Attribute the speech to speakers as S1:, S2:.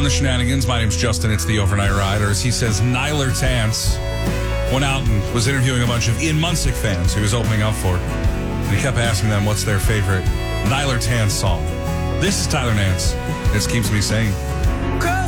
S1: the Shenanigans. My name's Justin. It's the Overnight Ride. Or as he says, Nyler Tance went out and was interviewing a bunch of Ian Munsick fans who he was opening up for. And he kept asking them what's their favorite Nyler Tance song. This is Tyler Nance. This keeps me sane.